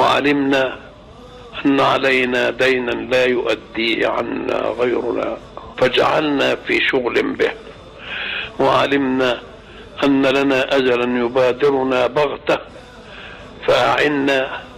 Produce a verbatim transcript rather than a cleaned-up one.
وعلمنا أن علينا دينا لا يؤديه عنا غيرنا فاجعلنا في شغل به، وعلمنا أن لنا أجلا يبادرنا بغتة فأعنا